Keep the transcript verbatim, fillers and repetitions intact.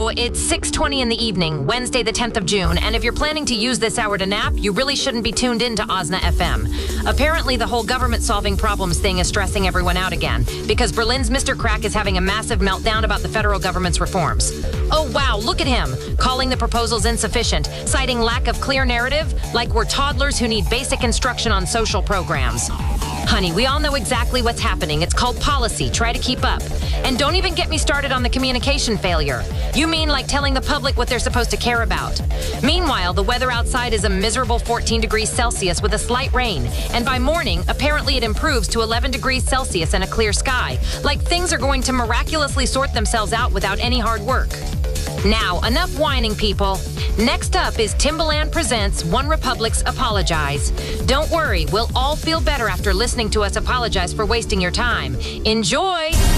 So it's six twenty in the evening, Wednesday the tenth of June, and if you're planning to use this hour to nap, you really shouldn't be tuned in to Osna F M. Apparently, the whole government solving problems thing is stressing everyone out again, because Berlin's Mister Crack is having a massive meltdown about the federal government's reforms. Oh wow, look at him, calling the proposals insufficient, citing lack of clear narrative, like we're toddlers who need basic instruction on social programs. Honey, we all know exactly what's happening. It's called policy. Try to keep up. And don't even get me started on the communication failure. You mean like telling the public what they're supposed to care about. Meanwhile, the weather outside is a miserable fourteen degrees Celsius with a slight rain. And by morning, apparently it improves to eleven degrees Celsius and a clear sky. Like things are going to miraculously sort themselves out without any hard work. Now, enough whining, people. Next up is Timbaland Presents One Republic's Apologize. Don't worry, we'll all feel better after listening to us apologize for wasting your time. Enjoy!